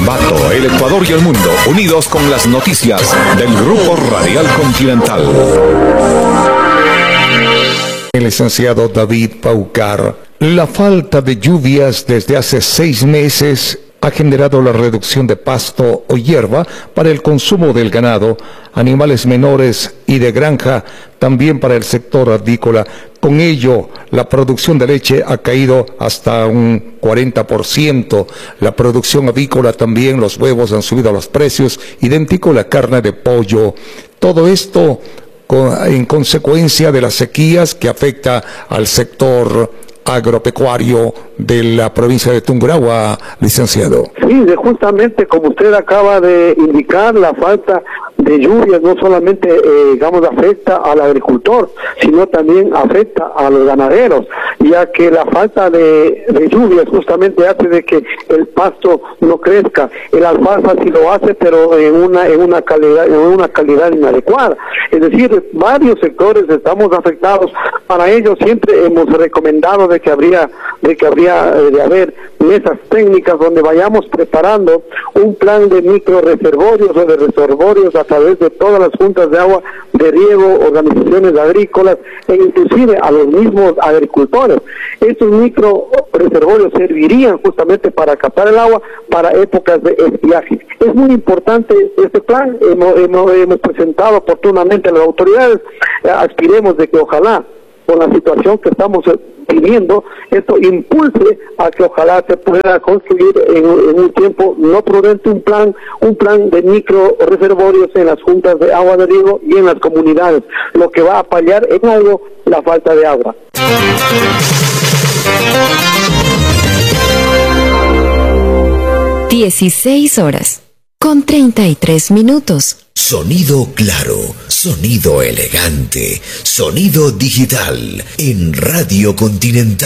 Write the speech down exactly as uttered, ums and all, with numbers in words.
Ambato, el Ecuador y el mundo, unidos con las noticias del Grupo Radial Continental. El licenciado David Paucar. La falta de lluvias desde hace seis meses ha generado la reducción de pasto o hierba para el consumo del ganado, animales menores y de granja, también para el sector avícola. Con ello, la producción de leche ha caído hasta un cuarenta por ciento. La producción avícola también, los huevos han subido los precios, idéntico a la carne de pollo. Todo esto en consecuencia de las sequías que afecta al sector agropecuario de la provincia de Tungurahua, licenciado. Sí, de justamente como usted acaba de indicar, la falta de lluvias no solamente, eh, digamos, afecta al agricultor, sino también afecta a los ganaderos, ya que la falta de, de lluvias justamente hace de que el pasto no crezca. El alfalfa sí lo hace, pero en una en una calidad en una calidad inadecuada. Es decir, varios sectores estamos afectados. Para ello siempre hemos recomendado de que habría de que habría eh, de haber mesas técnicas donde vayamos preparando un plan de micro reservorios o de reservorios a través de todas las juntas de agua de riego, organizaciones agrícolas e inclusive a los mismos agricultores. Estos micro reservorios servirían justamente para captar el agua para épocas de estiaje. Es muy importante este plan, hemos, hemos, hemos presentado oportunamente a las autoridades, eh, aspiremos de que ojalá con la situación que estamos viviendo, esto impulse a que ojalá se pueda construir en, en un tiempo no prudente un plan, un plan de micro reservorios en las juntas de agua de riego y en las comunidades, lo que va a paliar en algo la falta de agua. dieciséis horas con treinta y tres minutos. Sonido claro, sonido elegante, sonido digital en Radio Continental.